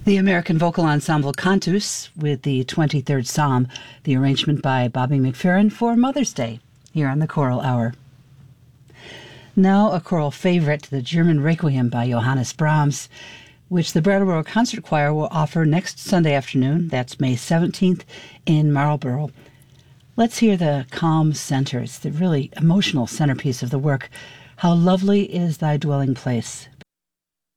The American Vocal Ensemble Cantus with the 23rd Psalm, the arrangement by Bobby McFerrin for Mother's Day, here on the Choral Hour. Now a choral favorite, the German Requiem by Johannes Brahms, which the Brattleboro Concert Choir will offer next Sunday afternoon, that's May 17th, in Marlborough. Let's hear the calm center. It's the really emotional centerpiece of the work. How lovely is thy dwelling place.